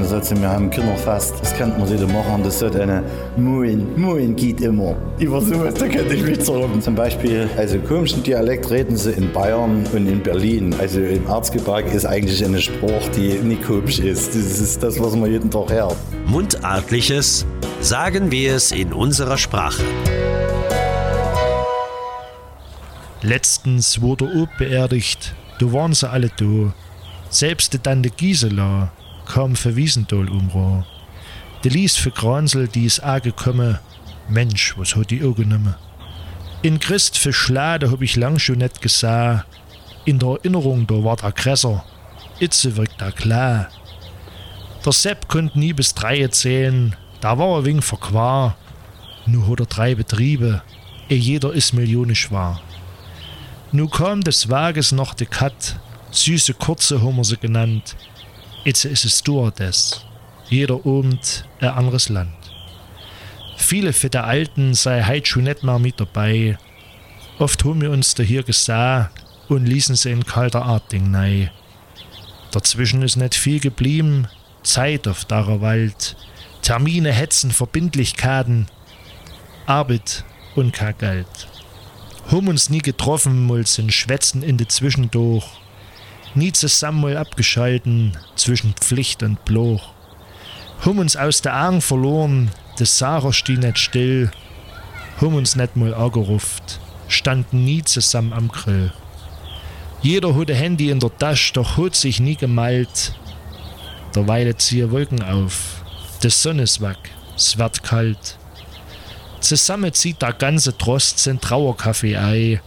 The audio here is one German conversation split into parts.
setzen, wir haben Kinderfest, das könnte man wieder machen, das wird eine Moin geht immer. Über sowas, da könnte ich mich zurück. Zum Beispiel, also komischen Dialekt reden sie in Bayern und in Berlin. Also im Erzgebirge ist eigentlich eine Sprache, die nicht komisch ist. Das ist das, was man jeden Tag hört. Mundartliches, sagen wir es in unserer Sprache. Letztens wurde Ob beerdigt, da waren sie alle da. Selbst die Tante Gisela kam für Wiesendal umro. Die Lies für Gransel, die ist angekommen. Mensch, was hat die auch genommen? In Christ für Schlade hab ich lang schon nicht gesehen. In der Erinnerung, da war der Grässer. Itze wirkt da klar. Der Sepp konnte nie bis 3 zählen, da war wenig verquar. Nu hat 3 Betriebe, jeder ist millionisch war. Nu kam des Wages noch de Kat, süße Kurze haben wir sie genannt. Jetzt ist es Stewardess, jeder Abend ein anderes Land. Viele fette Alten sei heit schon nicht mehr mit dabei. Oft haben wir uns da hier gesah und ließen sie in kalter Art-Ding nei. Dazwischen ist nicht viel geblieben, Zeit auf der Wald, Termine, Hetzen, Verbindlichkeiten, Arbeit und kein Geld. Haben uns nie getroffen, mal sind Schwätzen in de Zwischendurch, nie zusammen mal abgeschalten zwischen Pflicht und Bloch. Haben uns aus der Augen verloren, des Sarah steh nicht still, haben uns nicht mal angeruft, standen nie zusammen am Grill. Jeder hat ein Handy in der Tasche, doch hat sich nie gemalt. Derweile ziehen Wolken auf, die Sonne ist weg, es wird kalt. Zusammen zieht der ganze Trost sein Trauerkaffee ein.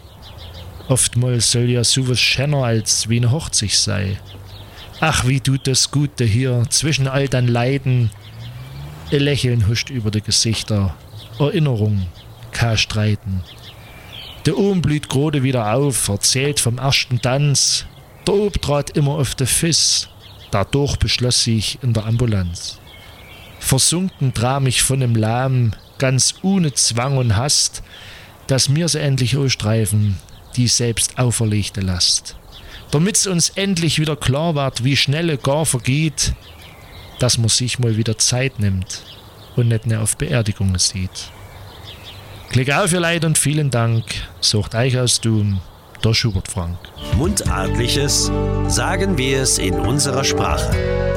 Oftmals soll ja sowas schöner als wie eine Hochzeit sei. Ach, wie tut das Gute hier zwischen all den Leiden. Ein Lächeln huscht über die Gesichter, Erinnerung, kein Streiten. Der Ohm blüht gerade wieder auf, erzählt vom ersten Tanz. Der Ob trat immer auf den Fiss, dadurch beschloss sich in der Ambulanz. Versunken tram ich von dem Lahm, ganz ohne Zwang und Hast, dass mir sie endlich ausstreifen, die selbst auferlegte Last. Damit's uns endlich wieder klar wird, wie schnell gar vergeht, dass man sich mal wieder Zeit nimmt und nicht mehr auf Beerdigungen sieht. Klick auf, ihr Leid, und vielen Dank, sagt euch aus Dum, der Schubert Frank. Mundartliches, sagen wir es in unserer Sprache.